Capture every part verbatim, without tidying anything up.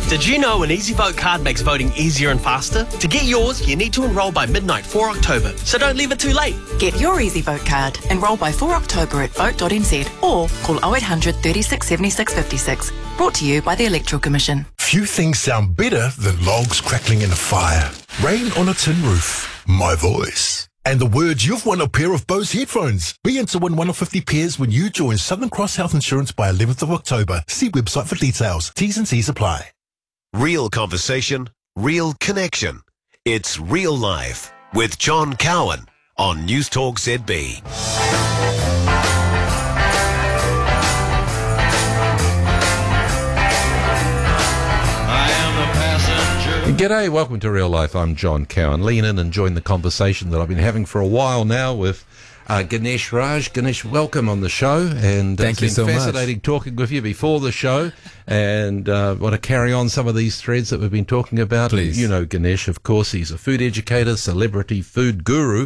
Did you know an EasyVote card makes voting easier and faster? To get yours, you need to enrol by midnight four October, so don't leave it too late. Get your EasyVote card. Enrol by four October at vote dot n z or call oh eight hundred, thirty-six, seventy-six, fifty-six. Brought to you by the Electoral Commission. Few things sound better than logs crackling in a fire, rain on a tin roof, my voice, and the words you've won a pair of Bose headphones. Be in to win one of fifty pairs when you join Southern Cross Health Insurance by eleventh of October. See website for details. T's and C's apply. Real conversation, real connection. It's Real Life with John Cowan on News Talk Z B. G'day, welcome to Real Life. I'm John Cowan. Lean in and join the conversation that I've been having for a while now with uh, Ganesh Raj. Ganesh, welcome on the show. And Thank it's you been so fascinating much. talking with you before the show, and uh, want to carry on some of these threads that we've been talking about. Please. You know Ganesh, of course. He's a food educator, celebrity food guru,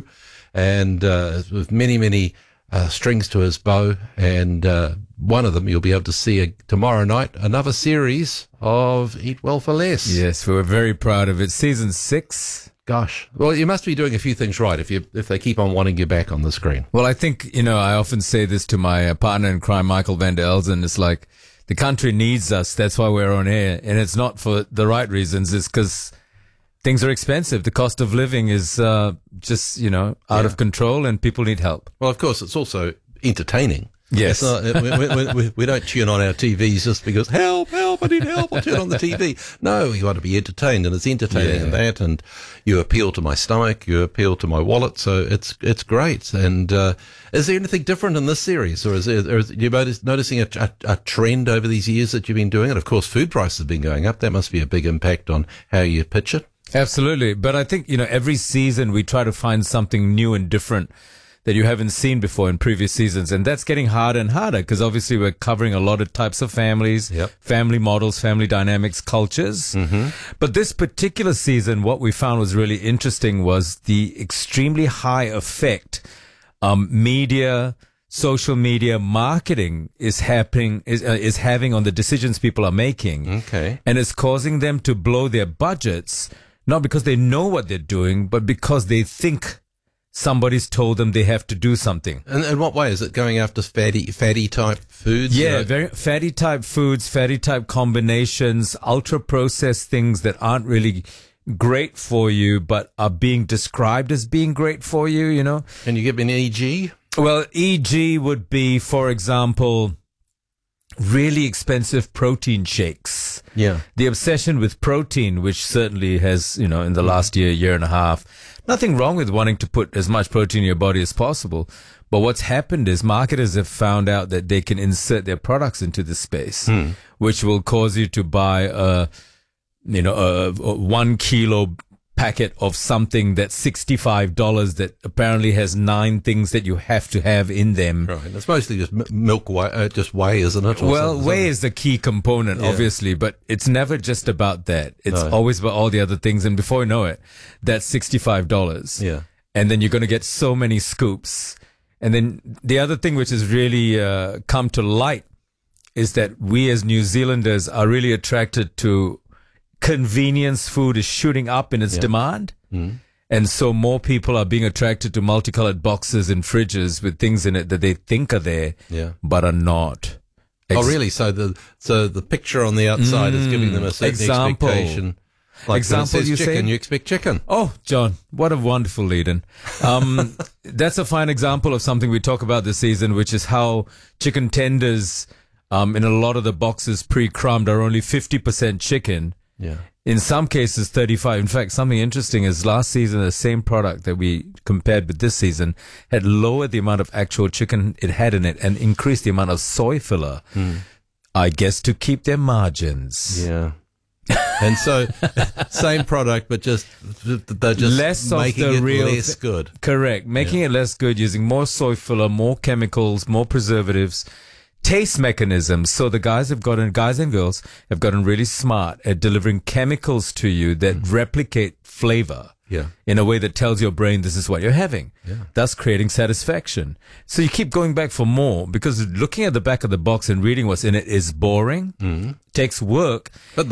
and uh, with many, many uh, strings to his bow. And uh, one of them you'll be able to see uh, tomorrow night, another series of Eat Well for Less. Yes, we were very proud of it. Season six. Gosh. Well, you must be doing a few things right if you if they keep on wanting you back on the screen. Well, I think, you know, I often say this to my uh, partner in crime, Michael van der Elzen. It's like, the country needs us. That's why we're on air. And it's not for the right reasons. It's because things are expensive. The cost of living is uh, just, you know, out Yeah. of control, and people need help. Well, of course, it's also entertaining. Yes. It's not, we, we, we, we don't tune on our T Vs just because, help, help, I need help, I'll turn on the T V. No, you want to be entertained, and it's entertaining Yeah. in that, and you appeal to my stomach, you appeal to my wallet, so it's it's great. And uh, is there anything different in this series, or is, there, or is you notice, noticing a, a, a trend over these years that you've been doing it? Of course, food prices have been going up. That must be a big impact on how you pitch it. Absolutely. But I think, you know, every season we try to find something new and different that you haven't seen before in previous seasons. And that's getting harder and harder because obviously we're covering a lot of types of families, Yep. family models, family dynamics, cultures. Mm-hmm. But this particular season, what we found was really interesting was the extremely high effect um, media, social media marketing is happening, is, uh, is having on the decisions people are making. Okay. And it's causing them to blow their budgets, not because they know what they're doing, but because they think somebody's told them they have to do something. And in what way? Is it going after fatty, fatty type foods? Yeah, You know? very fatty type foods, fatty type combinations, ultra processed things that aren't really great for you, but are being described as being great for you, you know? Can you give me an E G? Well, E G would be, for example, really expensive protein shakes. Yeah. The obsession with protein, which certainly has, you know, in the last year, year and a half, nothing wrong with wanting to put as much protein in your body as possible. But what's happened is marketers have found out that they can insert their products into the space, Hmm. which will cause you to buy a, you know, a, a one kilo packet of something that's sixty-five dollars that apparently has nine things that you have to have in them. Right. It's mostly just m- milk whey, uh, just whey, isn't it? Or Well, something- whey is the key component, Yeah. obviously, but it's never just about that. It's No. always about all the other things. And before you know it, that's sixty-five dollars. Yeah. And then you're going to get so many scoops. And then the other thing which has really uh, come to light is that we as New Zealanders are really attracted to convenience. Food is shooting up in its Yeah. demand. Mm. And so more people are being attracted to multicolored boxes and fridges with things in it that they think are there, Yeah. but are not. Oh, Ex- really? So the so the picture on the outside is giving them a certain Example. expectation. Like Example, when it says you chicken, say? you expect chicken. Oh, John, what a wonderful lead-in. Um, that's a fine example of something we talk about this season, which is how chicken tenders um, in a lot of the boxes pre-crumbed are only fifty percent chicken. Yeah. In some cases, thirty-five. In fact, something interesting is last season, the same product that we compared with this season had lowered the amount of actual chicken it had in it and increased the amount of soy filler. I guess to keep their margins. Yeah. And so, same product, but just they're just Less of making the it real less thi- good. Correct. Making it less good using more soy filler, more chemicals, more preservatives, taste mechanisms. So the guys have gotten, guys and girls have gotten really smart at delivering chemicals to you that replicate flavor. Yeah. In a way that tells your brain this is what you're having, Yeah. thus creating satisfaction. So you keep going back for more because looking at the back of the box and reading what's in it is boring, takes work. But